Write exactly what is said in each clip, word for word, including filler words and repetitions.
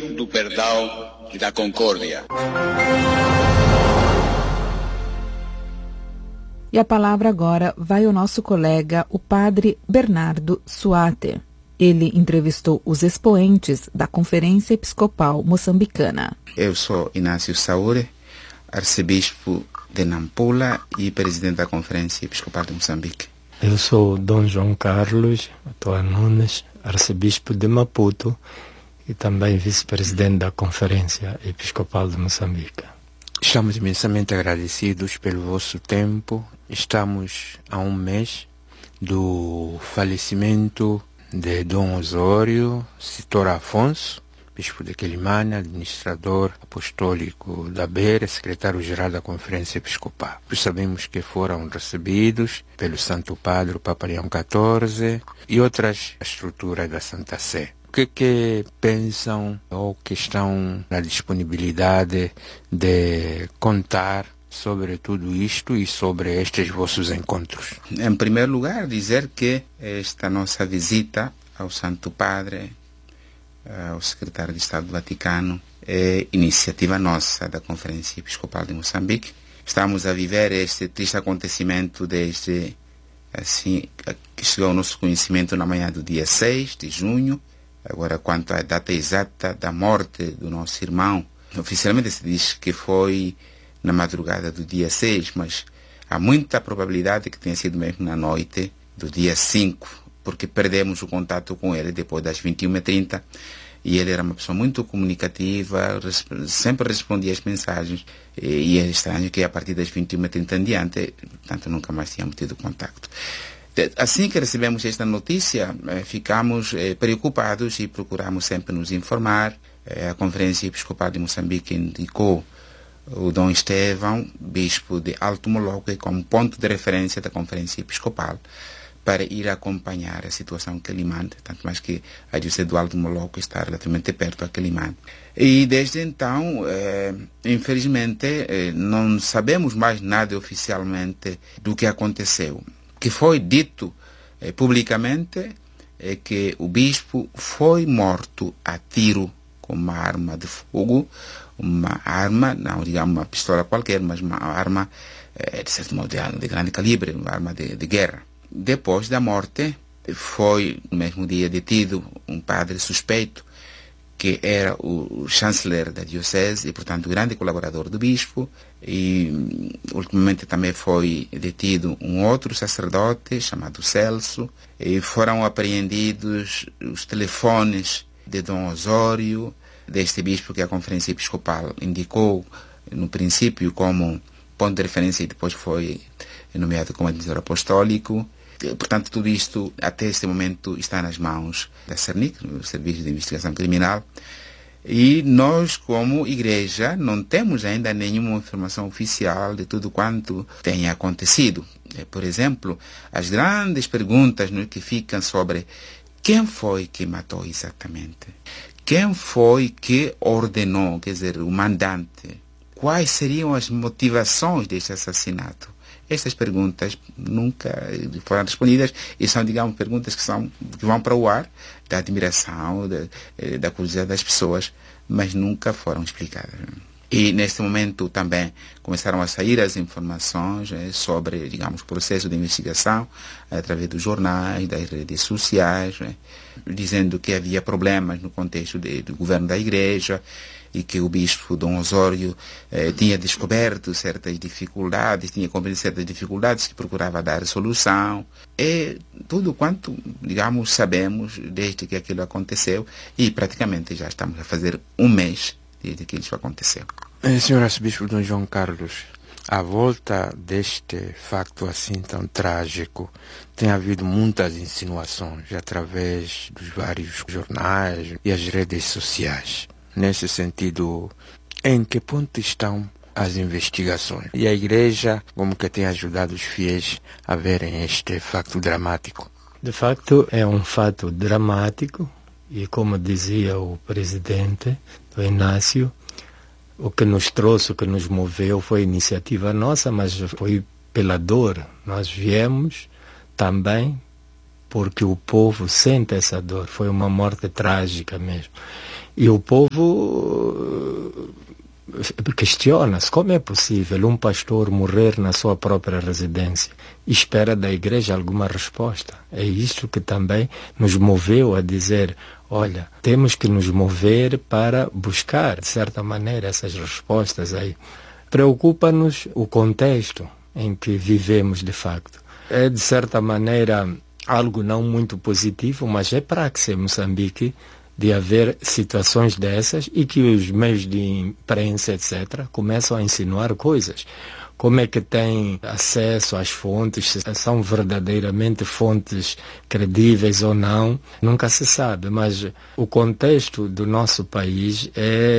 caminho do perdão e da concórdia. E a palavra agora vai ao nosso colega, o padre Bernardo Suate. Ele entrevistou os expoentes da Conferência Episcopal Moçambicana. Eu sou Inácio Saúre, arcebispo de Nampula e presidente da Conferência Episcopal de Moçambique. Eu sou Dom João Carlos Toa Nunes, arcebispo de Maputo e também vice-presidente da Conferência Episcopal de Moçambique. Estamos imensamente agradecidos pelo vosso tempo. Estamos a um mês do falecimento de Dom Osório Citor Afonso, bispo de Quelimane, administrador apostólico da Beira, secretário-geral da Conferência Episcopal. Sabemos que foram recebidos pelo Santo Padre, o Papa Leão quatorze, e outras estruturas da Santa Sé. O que, que pensam ou que estão na disponibilidade de contar sobre tudo isto e sobre estes vossos encontros? Em primeiro lugar, dizer que esta nossa visita ao Santo Padre, ao secretário de Estado do Vaticano, é iniciativa nossa da Conferência Episcopal de Moçambique. Estamos a viver este triste acontecimento desde assim que chegou ao nosso conhecimento na manhã do dia seis de junho. Agora, quanto à data exata da morte do nosso irmão, oficialmente se diz que foi na madrugada do dia seis, mas há muita probabilidade que tenha sido mesmo na noite do dia cinco, porque perdemos o contato com ele depois das vinte e uma e trinta, e ele era uma pessoa muito comunicativa, sempre respondia às mensagens, e é estranho que a partir das vinte e uma e trinta em diante, portanto, nunca mais tínhamos tido contato. Assim que recebemos esta notícia, ficamos preocupados e procuramos sempre nos informar. A Conferência Episcopal de Moçambique indicou o Dom Estevão, bispo de Alto Moloque, como ponto de referência da Conferência Episcopal para ir acompanhar a situação em Quelimane, tanto mais que a Diocese do Alto Moloque está relativamente perto a Quelimane. E desde então, eh, infelizmente, eh, não sabemos mais nada oficialmente do que aconteceu. O que foi dito eh, publicamente é que o bispo foi morto a tiro com uma arma de fogo, uma arma, não digamos uma pistola qualquer, mas uma arma eh, de certo modo de, de grande calibre, uma arma de, de guerra. Depois da morte, foi no mesmo dia detido um padre suspeito, que era o chanceler da diocese e, portanto, grande colaborador do bispo. E, ultimamente, também foi detido um outro sacerdote chamado Celso. E foram apreendidos os telefones de Dom Osório, deste bispo que a Conferência Episcopal indicou, no princípio, como ponto de referência e depois foi nomeado como administrador apostólico. Portanto, tudo isto, até este momento, está nas mãos da CERNIC, o Serviço de Investigação Criminal, e nós, como Igreja, não temos ainda nenhuma informação oficial de tudo quanto tenha acontecido. Por exemplo, as grandes perguntas, né, que ficam sobre quem foi que matou exatamente, quem foi que ordenou, quer dizer, o mandante, quais seriam as motivações deste assassinato. Estas perguntas nunca foram respondidas e são, digamos, perguntas que, são, que vão para o ar, da admiração, da, da curiosidade das pessoas, mas nunca foram explicadas. E neste momento também começaram a sair as informações eh, sobre, digamos, o processo de investigação através dos jornais, das redes sociais, eh, dizendo que havia problemas no contexto de, do governo da Igreja, e que o bispo Dom Osório eh, tinha descoberto certas dificuldades, tinha compreendido certas dificuldades que procurava dar solução. E tudo quanto, digamos, sabemos desde que aquilo aconteceu, e praticamente já estamos a fazer um mês desde que isso aconteceu. Eh, senhor Arcebispo Dom João Carlos, à volta deste facto assim tão trágico, tem havido muitas insinuações através dos vários jornais e as redes sociais. Nesse sentido, em que ponto estão as investigações? E a Igreja, como que tem ajudado os fiéis a verem este facto dramático? De facto, é um fato dramático e, como dizia o presidente, o Inácio, o que nos trouxe, o que nos moveu foi iniciativa nossa, mas foi pela dor. Nós viemos também porque o povo sente essa dor. Foi uma morte trágica mesmo. E o povo questiona-se como é possível um pastor morrer na sua própria residência e espera da igreja alguma resposta. É isto que também nos moveu a dizer, olha, temos que nos mover para buscar, de certa maneira, essas respostas aí. Preocupa-nos o contexto em que vivemos de facto. É, de certa maneira, algo não muito positivo, mas é praxe em Moçambique de haver situações dessas e que os meios de imprensa, etcétera, começam a insinuar coisas. Como é que tem acesso às fontes, se são verdadeiramente fontes credíveis ou não, nunca se sabe. Mas o contexto do nosso país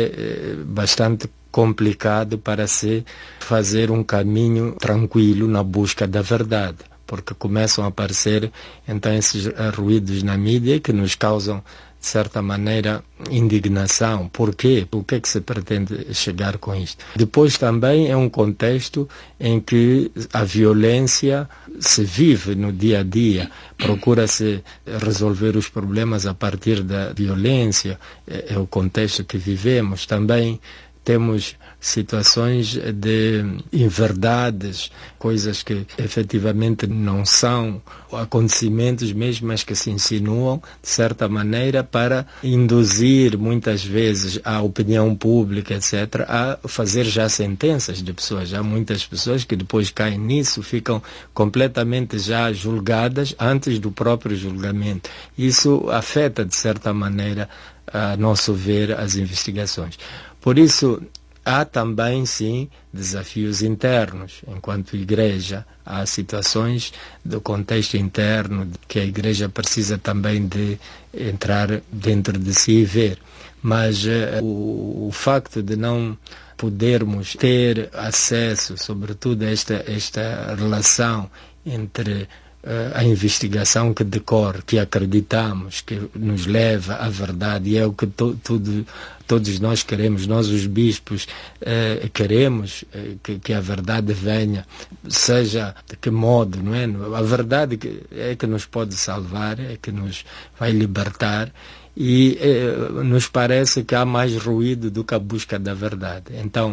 é bastante complicado para se fazer um caminho tranquilo na busca da verdade, porque começam a aparecer então esses ruídos na mídia que nos causam, de certa maneira, indignação. Por quê? O que é que se pretende chegar com isto? Depois também é um contexto em que a violência se vive no dia a dia, procura-se resolver os problemas a partir da violência, é, é o contexto que vivemos. Também temos situações de inverdades, coisas que efetivamente não são acontecimentos mesmo, mas que se insinuam de certa maneira para induzir muitas vezes a opinião pública, etcétera, a fazer já sentenças de pessoas. Há muitas pessoas que depois caem nisso, ficam completamente já julgadas antes do próprio julgamento. Isso afeta de certa maneira, a nosso ver, as investigações. Por isso, há também, sim, desafios internos. Enquanto igreja, há situações do contexto interno que a igreja precisa também de entrar dentro de si e ver. Mas uh, o, o facto de não podermos ter acesso, sobretudo, a esta, esta relação entre a investigação que decorre, que acreditamos, que nos leva à verdade, e é o que to, tudo, todos nós queremos, nós os bispos eh, queremos eh, que, que a verdade venha, seja de que modo, não é? A verdade é que nos pode salvar, é que nos vai libertar, e eh, nos parece que há mais ruído do que a busca da verdade. Então,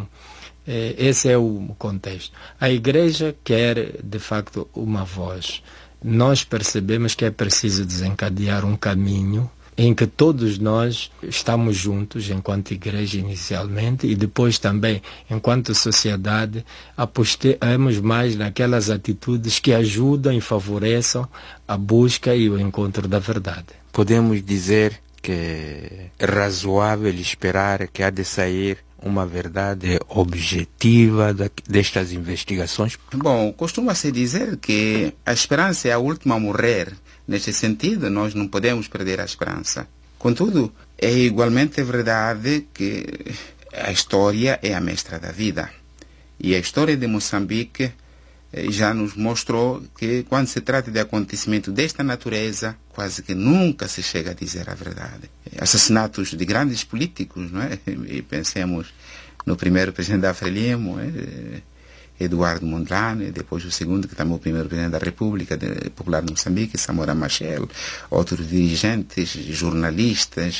esse é o contexto. A igreja quer, de facto, uma voz. Nós percebemos que é preciso desencadear um caminho em que todos nós estamos juntos, enquanto igreja inicialmente, e depois também, enquanto sociedade, apostemos mais naquelas atitudes que ajudam e favoreçam a busca e o encontro da verdade. Podemos dizer que é razoável esperar que há de sair uma verdade objetiva da, destas investigações? Bom, costuma-se dizer que a esperança é a última a morrer. Neste sentido, nós não podemos perder a esperança. Contudo, é igualmente verdade que a história é a mestra da vida. E a história de Moçambique já nos mostrou que, quando se trata de acontecimento desta natureza, quase que nunca se chega a dizer a verdade. Assassinatos de grandes políticos, não é? E pensemos no primeiro presidente da Frelimo, é? Eduardo Mondlane, depois o segundo, que também é o primeiro presidente da República Popular de Moçambique, Samora Machel, outros dirigentes, jornalistas.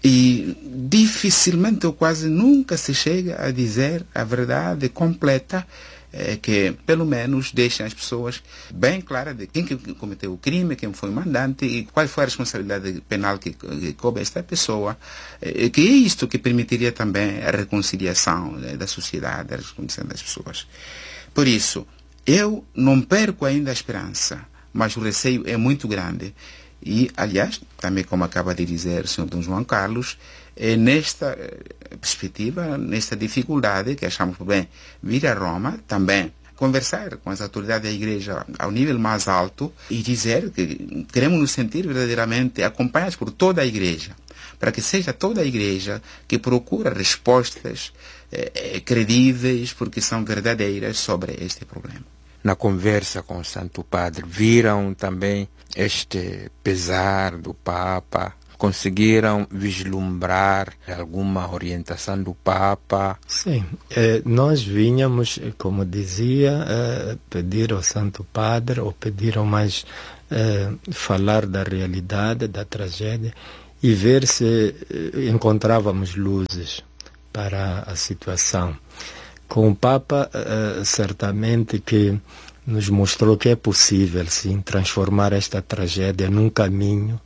E dificilmente ou quase nunca se chega a dizer a verdade completa, é, que pelo menos deixa as pessoas bem claras de quem que cometeu o crime, quem foi o mandante e qual foi a responsabilidade penal que, que coube esta pessoa, é, que é isto que permitiria também a reconciliação, né, da sociedade, a reconciliação das pessoas. Por isso, eu não perco ainda a esperança, mas o receio é muito grande. E, aliás, também como acaba de dizer o senhor Dom João Carlos, é nesta perspectiva, nesta dificuldade que achamos por bem vir a Roma, também conversar com as autoridades da igreja ao nível mais alto e dizer que queremos nos sentir verdadeiramente acompanhados por toda a igreja, para que seja toda a igreja que procura respostas eh, credíveis, porque são verdadeiras sobre este problema. Na conversa com o Santo Padre, viram também este pesar do Papa? Conseguiram vislumbrar alguma orientação do Papa? Sim, eh, nós vinhamos, como dizia, eh, pedir ao Santo Padre, ou pediram mais eh, falar da realidade, da tragédia, e ver se encontrávamos luzes para a situação. Com o Papa, certamente que nos mostrou que é possível, sim, transformar esta tragédia num caminho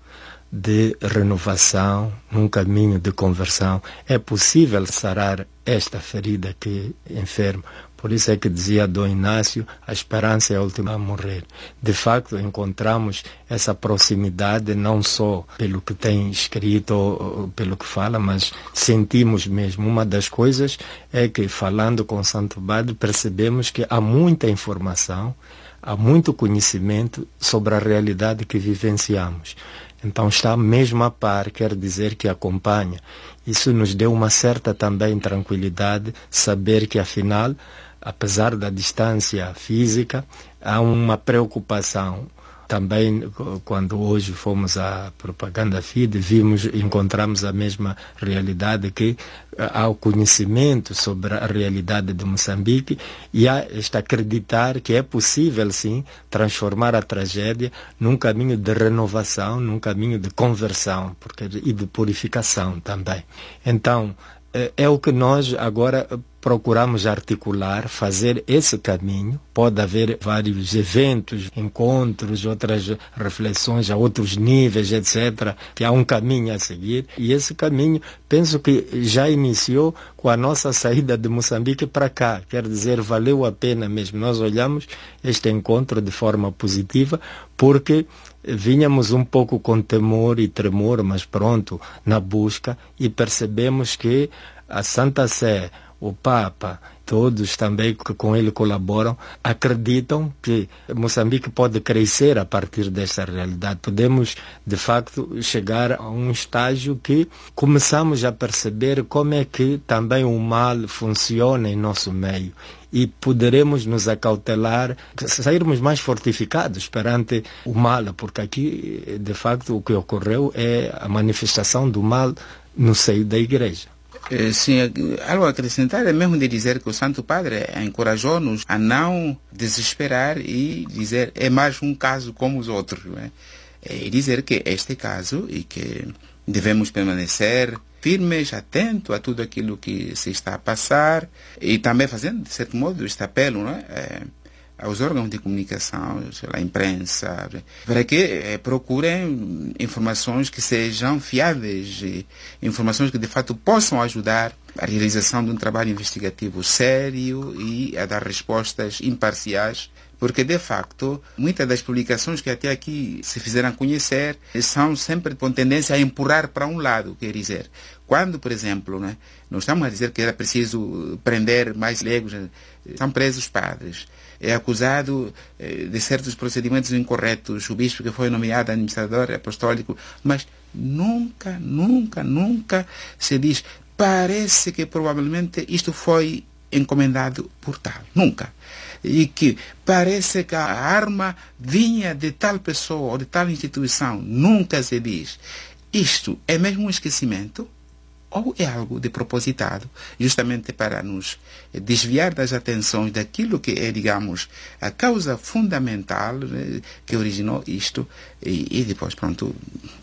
de renovação, num caminho de conversão. É possível sarar esta ferida que enferma. Por isso é que dizia Dom Inácio, a esperança é a última a morrer. De facto, encontramos essa proximidade não só pelo que tem escrito ou pelo que fala, mas sentimos mesmo. Uma das coisas é que, falando com o Santo Padre, percebemos que há muita informação, há muito conhecimento sobre a realidade que vivenciamos. Então está mesmo a par, quer dizer que acompanha. Isso nos deu uma certa também tranquilidade, saber que afinal, apesar da distância física, há uma preocupação. Também, quando hoje fomos à Propaganda Fide, vimos, encontramos a mesma realidade, que há o conhecimento sobre a realidade de Moçambique e há este acreditar que é possível, sim, transformar a tragédia num caminho de renovação, num caminho de conversão porque, e de purificação também. Então, é o que nós agora procuramos articular, fazer esse caminho. Pode haver vários eventos, encontros, outras reflexões a outros níveis, etcétera, que há um caminho a seguir. E esse caminho, penso que já iniciou com a nossa saída de Moçambique para cá. Quer dizer, valeu a pena mesmo. Nós olhamos este encontro de forma positiva, porque vinhamos um pouco com temor e tremor, mas pronto, na busca, e percebemos que a Santa Sé, o Papa, todos também que com ele colaboram, acreditam que Moçambique pode crescer a partir dessa realidade. Podemos, de facto, chegar a um estágio que começamos a perceber como é que também o mal funciona em nosso meio. E poderemos nos acautelar, sairmos mais fortificados perante o mal, porque aqui, de facto, o que ocorreu é a manifestação do mal no seio da Igreja. Sim, algo a acrescentar é mesmo de dizer que o Santo Padre encorajou-nos a não desesperar e dizer é mais um caso como os outros, não é? E dizer que este caso e que devemos permanecer firmes, atentos a tudo aquilo que se está a passar e também fazendo, de certo modo, este apelo, não é? É, aos órgãos de comunicação, à imprensa, para que eh, procurem informações que sejam fiáveis, e informações que de fato possam ajudar a realização de um trabalho investigativo sério e a dar respostas imparciais, porque de facto muitas das publicações que até aqui se fizeram conhecer são sempre com tendência a empurrar para um lado, quer dizer, quando, por exemplo, né, não estamos a dizer que era preciso prender mais leigos, são presos padres, é acusado eh, de certos procedimentos incorretos, o bispo que foi nomeado administrador apostólico, mas nunca, nunca, nunca se diz, parece que provavelmente isto foi encomendado por tal. Nunca. E que parece que a arma vinha de tal pessoa ou de tal instituição. Nunca se diz. Isto é mesmo um esquecimento? Ou é algo de propositado, justamente para nos desviar das atenções daquilo que é, digamos, a causa fundamental, né, que originou isto, e, e depois, pronto,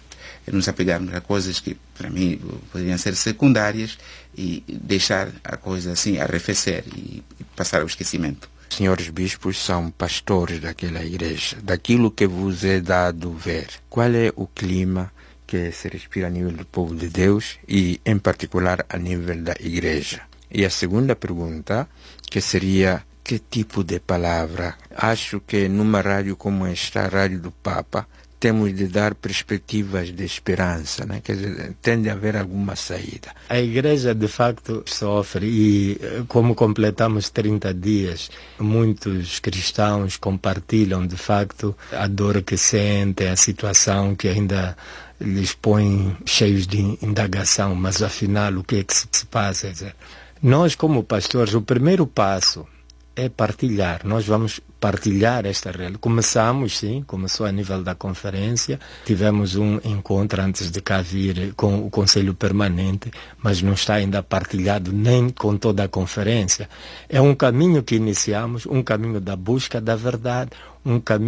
nos apegarmos a coisas que, para mim, poderiam ser secundárias e deixar a coisa assim arrefecer e, e passar ao esquecimento. Senhores bispos são pastores daquela igreja, daquilo que vos é dado ver. Qual é o clima que se respira a nível do povo de Deus e, em particular, a nível da igreja? E a segunda pergunta, que seria, que tipo de palavra? Acho que numa rádio como esta, a Rádio do Papa, temos de dar perspectivas de esperança, né? Quer dizer, tem de haver alguma saída. A igreja, de facto, sofre e, como completamos trinta dias, muitos cristãos compartilham, de facto, a dor que sentem, a situação que ainda lhes põe cheios de indagação, mas afinal o que é que se passa? Nós, como pastores, o primeiro passo é partilhar. Nós vamos partilhar esta realidade. Começamos, sim, começou a nível da conferência, tivemos um encontro antes de cá vir com o Conselho Permanente, mas não está ainda partilhado nem com toda a conferência. É um caminho que iniciamos, um caminho da busca da verdade, um caminho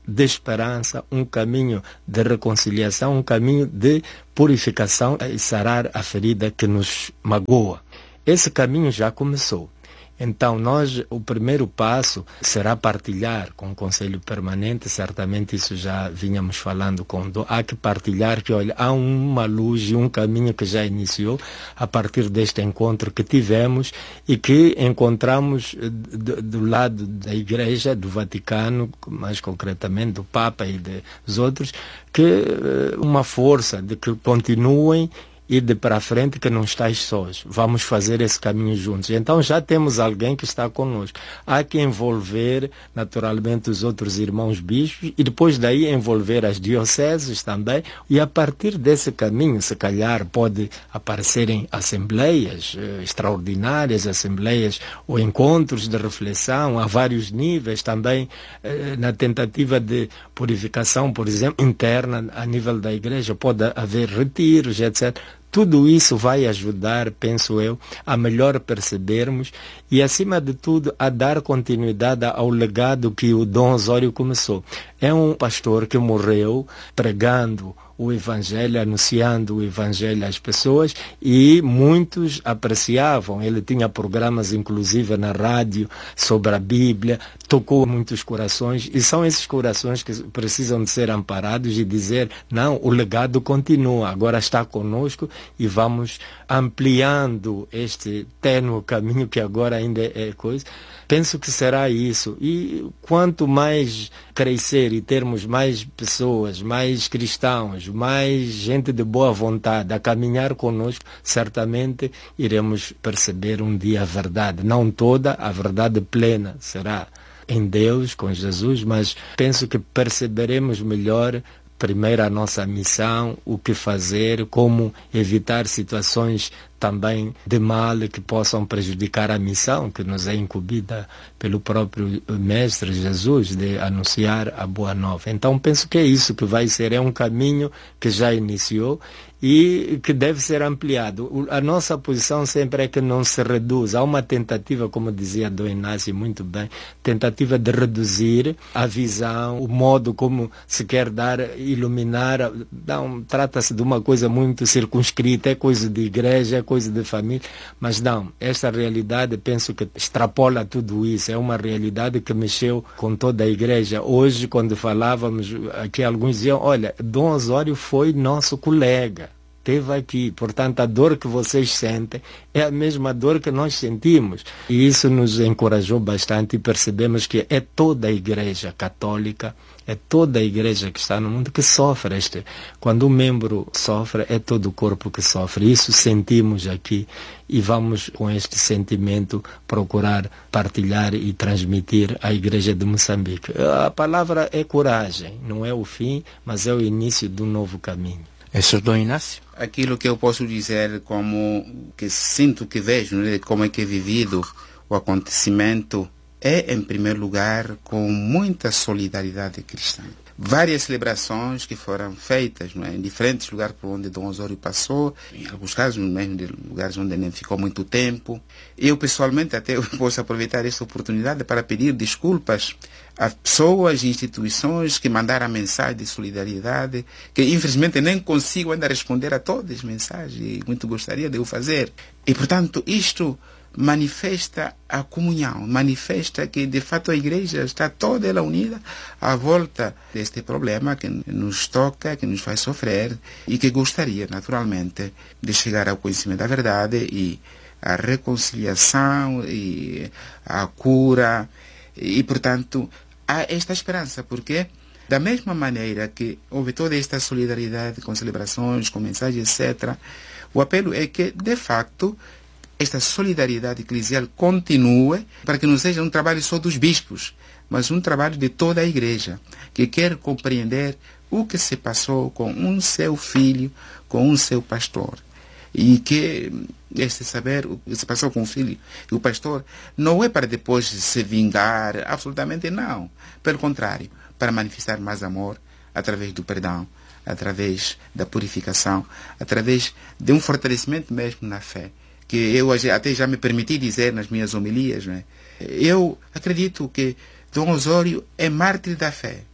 de esperança, um caminho de reconciliação, um caminho de purificação e sarar a ferida que nos magoa. Esse caminho já começou. Então, nós, o primeiro passo será partilhar com o Conselho Permanente, certamente isso já vínhamos falando com o Dom, há que partilhar que, olha, há uma luz e um caminho que já iniciou a partir deste encontro que tivemos e que encontramos do, do lado da Igreja, do Vaticano, mais concretamente do Papa e dos outros, que uma força de que continuem e de para frente, que não estáis sós. Vamos fazer esse caminho juntos. Então já temos alguém que está conosco. Há que envolver naturalmente os outros irmãos bispos e depois daí envolver as dioceses também. E a partir desse caminho, se calhar pode aparecerem assembleias eh, extraordinárias, assembleias ou encontros de reflexão a vários níveis também, eh, na tentativa de purificação, por exemplo, interna a nível da igreja. Pode haver retiros, etcétera. Tudo isso vai ajudar, penso eu, a melhor percebermos e, acima de tudo, a dar continuidade ao legado que o Dom Osório começou. É um pastor que morreu pregando o Evangelho, anunciando o Evangelho às pessoas, e muitos apreciavam. Ele tinha programas, inclusive, na rádio sobre a Bíblia, tocou muitos corações, e são esses corações que precisam de ser amparados e dizer, não, o legado continua, agora está conosco e vamos ampliando este tênue caminho que agora ainda é coisa. Penso que será isso. E quanto mais crescer e termos mais pessoas, mais cristãos, mais gente de boa vontade a caminhar conosco, certamente iremos perceber um dia a verdade. Não toda, a verdade plena será em Deus, com Jesus, mas penso que perceberemos melhor primeiro a nossa missão, o que fazer, como evitar situações também de mal que possam prejudicar a missão que nos é incumbida pelo próprio Mestre Jesus de anunciar a Boa Nova. Então penso que é isso que vai ser, é um caminho que já iniciou e que deve ser ampliado. A nossa posição sempre é que não se reduza. Há uma tentativa, como dizia Dom Inácio muito bem, tentativa de reduzir a visão, o modo como se quer dar, iluminar. Não, trata-se de uma coisa muito circunscrita, é coisa de igreja, é coisa de família, mas não, esta realidade penso que extrapola tudo isso. É uma realidade que mexeu com toda a igreja. Hoje, quando falávamos aqui, alguns diziam, olha, Dom Osório foi nosso colega, esteve aqui, portanto a dor que vocês sentem é a mesma dor que nós sentimos, e isso nos encorajou bastante e percebemos que é toda a igreja católica, é toda a igreja que está no mundo que sofre. Este, quando um membro sofre, é todo o corpo que sofre. Isso sentimos aqui e vamos com este sentimento procurar partilhar e transmitir à igreja de Moçambique. A palavra é coragem, não é o fim, mas é o início de um novo caminho. Isso, Dom Inácio? Aquilo que eu posso dizer, como que sinto, que vejo, né, como é que é vivido o acontecimento, é, em primeiro lugar, com muita solidariedade cristã. Várias celebrações que foram feitas, não é, em diferentes lugares por onde Dom Osório passou, em alguns casos mesmo de lugares onde nem ficou muito tempo. Eu, pessoalmente, até posso aproveitar esta oportunidade para pedir desculpas a pessoas e instituições que mandaram mensagem de solidariedade, que infelizmente nem consigo ainda responder a todas as mensagens, e muito gostaria de o fazer. E, portanto, isto manifesta a comunhão, manifesta que de fato a igreja está toda ela unida à volta deste problema que nos toca, que nos faz sofrer, e que gostaria naturalmente de chegar ao conhecimento da verdade e à reconciliação e à cura. E portanto há esta esperança, porque da mesma maneira que houve toda esta solidariedade com celebrações, com mensagens, etcétera, o apelo é que de facto esta solidariedade eclesial continue, para que não seja um trabalho só dos bispos, mas um trabalho de toda a igreja, que quer compreender o que se passou com um seu filho, com um seu pastor. E que este saber o que se passou com o filho e o pastor não é para depois se vingar, absolutamente não. Pelo contrário, para manifestar mais amor através do perdão, através da purificação, através de um fortalecimento mesmo na fé, que eu até já me permiti dizer nas minhas homilias, né? Eu acredito que Dom Osório é mártir da fé.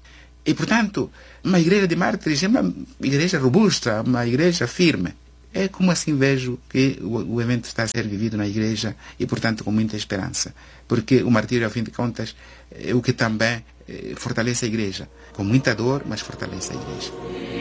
E, portanto, uma igreja de mártires é uma igreja robusta, uma igreja firme. É como assim vejo que o, o evento está a ser vivido na igreja e, portanto, com muita esperança. Porque o martírio, ao fim de contas, é o que também eh, fortalece a igreja. Com muita dor, mas fortalece a igreja.